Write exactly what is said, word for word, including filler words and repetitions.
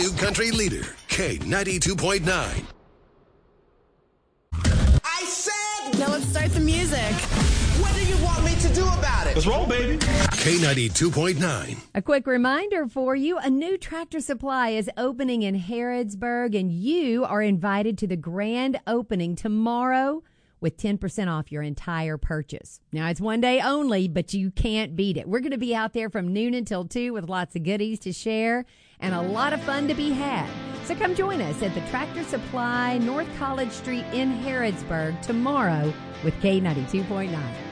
New country leader, K ninety-two point nine. I said... Now let's start the music. What do you want me to do about it? Let's roll, baby. K ninety-two point nine. A quick reminder for you, a new Tractor Supply is opening in Harrodsburg, and you are invited to the grand opening tomorrow with ten percent off your entire purchase. Now, it's one day only, but you can't beat it. We're going to be out there from noon until two with lots of goodies to share and a lot of fun to be had. So come join us at the Tractor Supply, North College Street in Harrodsburg tomorrow with K ninety-two point nine.